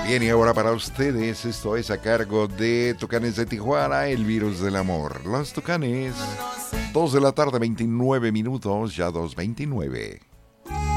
Bien, y ahora para ustedes, esto es a cargo de Tucanes de Tijuana, El Virus del Amor. Los Tucanes, 2 de la tarde, 29 minutos, ya 2:29.